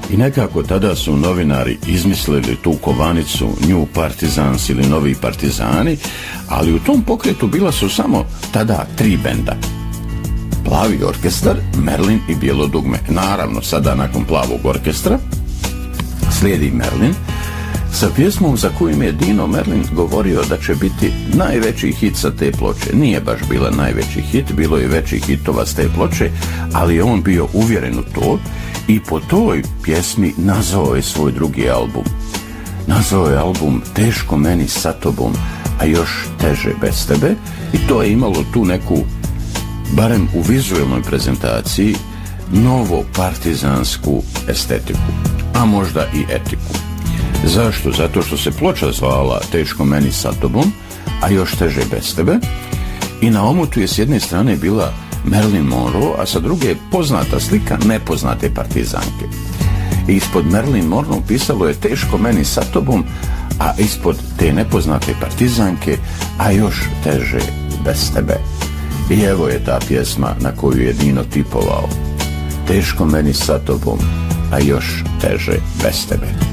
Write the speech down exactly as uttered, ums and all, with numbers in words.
I nekako tada su novinari izmislili tu kovanicu New Partisans ili Novi partizani, ali u tom pokretu bila su samo tada tri benda. Plavi orkestar, Merlin i Bijelo dugme. Naravno, sada nakon Plavog orkestra slijedi Merlin sa pjesmom za koju je Dino Merlin govorio da će biti najveći hit sa te ploče. Nije baš bila najveći hit, bilo je većih hitova s te ploče, ali je on bio uvjeren u to i po toj pjesmi nazvao je svoj drugi album. Nazvao je album Teško meni sa tobom, a još teže bez tebe, i to je imalo tu neku, barem u vizualnoj prezentaciji, novo partizansku estetiku, a možda i etiku. Zašto? Zato što se ploča zvala Teško meni sa tobom, a još teže bez tebe, i na omotu je s jedne strane bila Marilyn Monroe, a sa druge poznata slika nepoznate partizanke. I ispod Marilyn Monroe pisalo je Teško meni sa tobom, a ispod te nepoznate partizanke, a još teže bez tebe. I evo je ta pjesma na koju je Dino tipovao. Teško meni sa tobom, a još teže bez tebe.